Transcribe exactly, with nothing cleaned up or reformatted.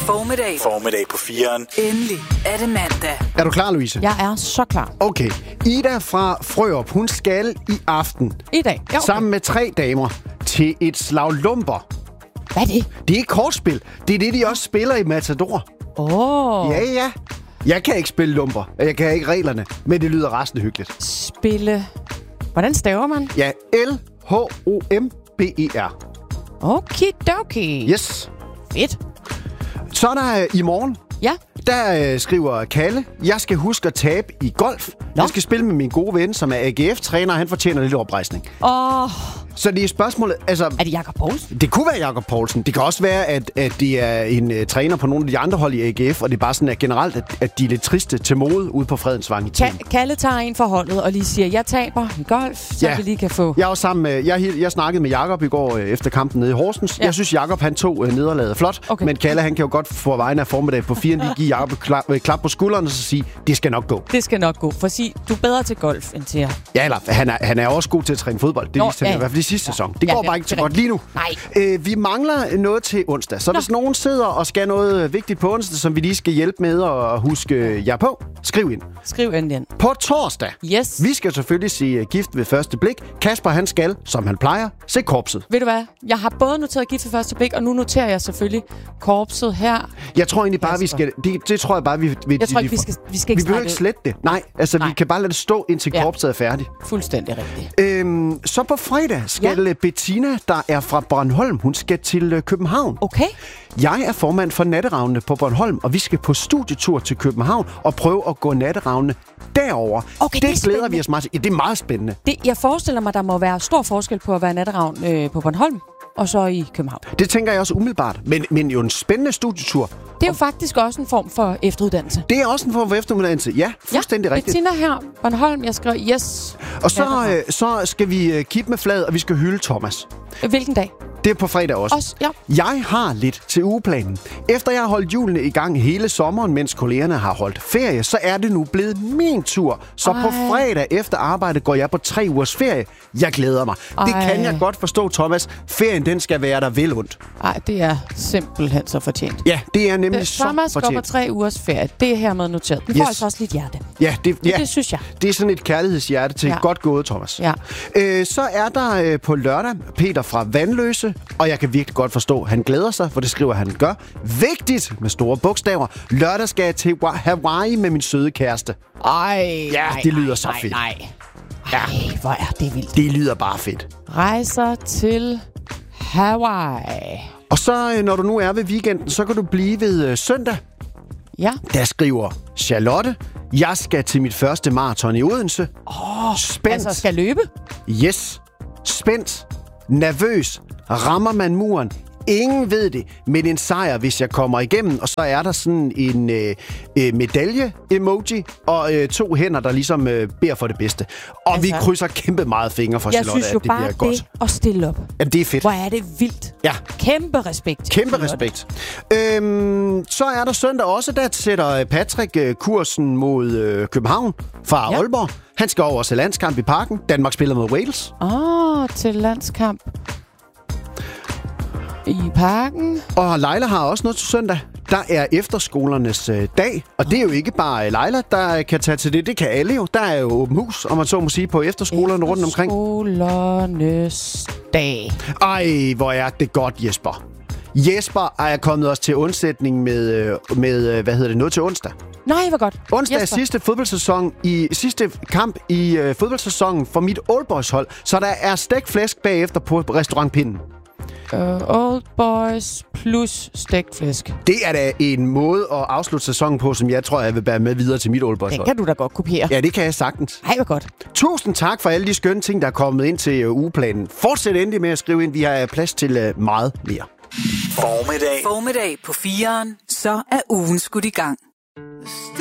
Formiddag. Formiddag på firen. Endelig er det mandag. Er du klar, Louise? Jeg er så klar. Okay. Ida fra Frørup, hun skal i aften I dag? Ja, okay. sammen med tre damer til et slag lumper. Hvad er det? Det er ikke kortspil. Det er det, de også spiller i Matador. Åh. Oh. Ja, ja. Jeg kan ikke spille lumper. Jeg kan ikke reglerne. Men det lyder resten hyggeligt. Spille... Hvordan staver man? Ja, L H O M B E R. Okidoki. Yes. Fedt. Så er der øh, i morgen. Ja. Der øh, skriver Kalle, jeg skal huske at tabe i golf. Nå. Jeg skal spille med min gode ven, som er A G F-træner, og han fortjener lidt oprejsning. Åh. Oh. Så det er spørgsmålet, altså... Er det Jakob Poulsen? Det kunne være Jakob Poulsen. Det kan også være, at, at det er en uh, træner på nogle af de andre hold i A G F, og det er bare sådan, at generelt, at, at de er lidt triste til mode ude på Fredensvang i tiden. Ka- Kalle tager en for holdet og lige siger, jeg taber i golf, så Ja. vi lige kan få... Jeg var sammen med, jeg, jeg snakkede med Jakob i går øh, efter kampen nede i Horsens. Ja. Jeg synes, Jakob han tog øh, nederlaget flot, Okay. men Kalle han kan jo godt få vejen af formiddag på firen lige give Jakob et klap, øh, klap på skulderen og så sige, det skal nok gå. Det skal nok gå, for sig, du er bedre til golf end til... Ja, eller han er, han er også god til at træne fodbold. Det Nå, viste han ja. i hvert fald i sidste Ja. sæson. Det Ja, går det- bare ikke så det er godt lige nu. Nej. Øh, vi mangler noget til onsdag. Så Nå. hvis nogen sidder og skal noget vigtigt på onsdag, som vi lige skal hjælpe med at huske jer på, skriv ind. Skriv endelig ind. På torsdag. Yes. Vi skal selvfølgelig se uh, Gift ved første blik. Kasper, han skal, som han plejer, se Korpset. Ved du hvad? Jeg har både noteret Gift ved første blik, og nu noterer jeg selvfølgelig Korpset her. Jeg tror egentlig bare, vi Kasper. skal... Det, det tror jeg bare, vi... vi Jeg tror ikke, vi skal, vi skal ikke Vi behøver snakke ikke slette det. Nej, altså Nej. vi kan bare lade det stå, indtil Ja. Korpset er færdig. fuldstændig rigtigt. Øhm, så på fredag skal ja. Bettina, der er fra Bornholm, hun skal til øh, København. Okay. Jeg er formand for Natteravnene på Bornholm, og vi skal på studietur til København og prøve at gå Natteravne derover. Okay, det, det er glæder spændende. vi os meget til. Ja, det er meget spændende. Det, jeg forestiller mig, der må være stor forskel på at være natteravn øh, på Bornholm og så i København. Det tænker jeg også umiddelbart. Men, men jo en spændende studietur. Det er jo faktisk også en form for efteruddannelse. Det er også en form for efteruddannelse. Ja, fuldstændig ja, rigtigt. Bettina her, Bornholm, jeg skriver yes. Og så, Natteravn. øh, så skal vi øh, kippe med flaget, og vi skal hylde Thomas. Hvilken dag? Det er på fredag også. Også, ja. Jeg har lidt til ugeplanen. Efter jeg har holdt julene i gang hele sommeren, mens kollegerne har holdt ferie, så er det nu blevet min tur. Så Ej. på fredag efter arbejde går jeg på tre ugers ferie. Jeg glæder mig. Ej. Det kan jeg godt forstå, Thomas. Ferien, den skal være der vel ondt. Ej, det er simpelthen så fortjent. Ja, det er nemlig Det, så Thomas går på fortjent. tre ugers ferie. Det er hermed noteret. Vi får Yes. altså også lidt hjerte. Ja, det, ja. Det synes jeg. Det er sådan et kærlighedshjerte til Ja. godt gået, Thomas. Ja. Øh, så er der øh, på lørdag Peter fra Vandløse, og jeg kan virkelig godt forstå, han glæder sig, for det skriver han gør. Vigtigt med store bogstaver. Lørdag skal jeg til Hawaii med min søde kæreste. Ej, Ja, nej, det lyder nej, så nej, fedt. Nej. Ej, hvor er det vildt. Det lyder bare fedt. Rejser til Hawaii. Og så, øh, når du nu er ved weekenden, så kan du blive ved øh, søndag. Ja. Der skriver Charlotte, jeg skal til mit første maraton i Odense. Åh, oh, spændt. Altså skal løbe? Yes. Spændt. Nervøs. Rammer man muren? Ingen ved det, men en sejr, hvis jeg kommer igennem. Og så er der sådan en øh, øh, medalje-emoji og øh, to hænder, der ligesom øh, beder for det bedste. Og altså, vi krydser kæmpe meget fingre for jeg Charlotte, synes jo at det bare bliver godt. det at stille op. Ja, det er fedt. Hvor er det vildt. Ja. Kæmpe respekt. Kæmpe Charlotte. respekt. Øhm, så er der søndag også, der sætter Patrick øh, kursen mod øh, København fra Ja. Aalborg. Han skal over til landskamp i Parken. Danmark spiller mod Wales. Åh, oh, til landskamp i Parken. Og Leila har også noget til søndag. Der er efterskolernes øh, dag, og det er jo ikke bare Leila, der kan tage til det. Det kan alle jo. Der er jo åben hus, om man så må sige, på efterskolerne rundt omkring. Efterskolernes dag. Ej, hvor er det godt, Jesper. Jesper er kommet os til undsætning med, øh, med øh, hvad hedder det, noget til onsdag. Nej, hvor godt. Onsdag er Jesper. sidste fodboldsæson i sidste kamp i øh, fodboldsæsonen for mit Oldboys hold, så der er stegt flæsk bagefter på restaurantpinden. Uh, Old Boys plus stegt flæsk. Det er da en måde at afslutte sæsonen på, som jeg tror, jeg vil bære med videre til mit Oldboys Den hold. kan du da godt kopiere. Ja, det kan jeg sagtens. Ej, hvor godt. Tusind tak for alle de skønne ting, der er kommet ind til uh, ugeplanen. Fortsæt endelig med at skrive ind. Vi har plads til uh, meget mere. Formiddag. Formiddag på firen. Så er ugen skudt i gang.